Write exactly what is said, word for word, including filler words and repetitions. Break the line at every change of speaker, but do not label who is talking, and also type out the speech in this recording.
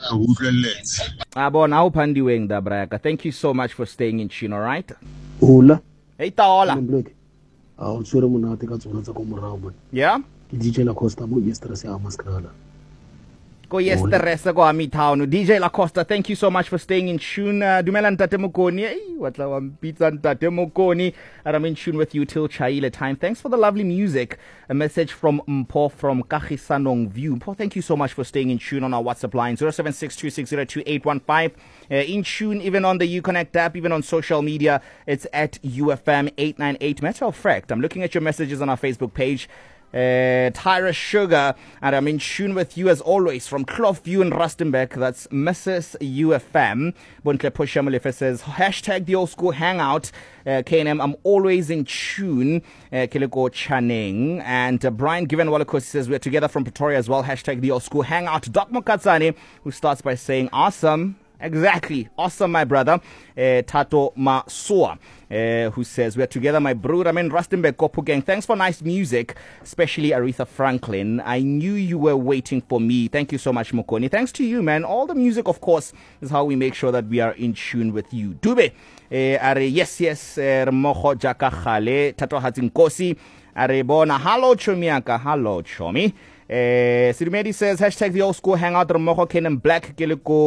Abo now pandiweng da braka. Thank you so much for staying in tune, all right?
Hola.
Hey Taola.
Ah, tsore monate ka tsona tsa ko morao mo.
Yeah?
Ke D J La Costa mo yesterday se a maskrala.
Go yesterday go ami town. D J La Costa, thank you so much for staying in tune. Uh, Dumela Ntate Mokoni. Hey, what la pizza Ntate Mokoni. I'm in tune with you till Chaile time. Thanks for the lovely music. A message from Mpo from Kagisanong View. Mpo, thank you so much for staying in tune on our WhatsApp line zero seven six two six zero two eight one five. Uh, in tune even on the Uconnect app, even on social media. It's at U F M eight nine eight. Matter of fact, I'm looking at your messages on our Facebook page. Uh, Tyra Sugar, and I'm in tune with you as always from Clough View in Rustenburg. That's Missus U F M. Buntle Pushamalifa says hashtag the old school hangout. Uh, K N M, I'm always in tune. Uh, Kiliko Channing and uh, Brian Given Wallacos says we're together from Pretoria as well. Hashtag the old school hangout. Doc Mokatsani, who starts by saying awesome. Exactly. Awesome, my brother. Uh, Tato Masua, uh, who says, we're together, my brood. I'm in Rustenburg, Kopu Gang. Thanks for nice music, especially Aretha Franklin. I knew you were waiting for me. Thank you so much, Mokoni. Thanks to you, man. All the music, of course, is how we make sure that we are in tune with you. Dube, uh, are yes, yes, Moho Jaka Khale, Tato Hatzinkosi, are bona, hello, Chomiaka, hello, Chomi. Uh, Sirimedi says, hashtag the old school hangout, Moho Ken and Black Kiliko.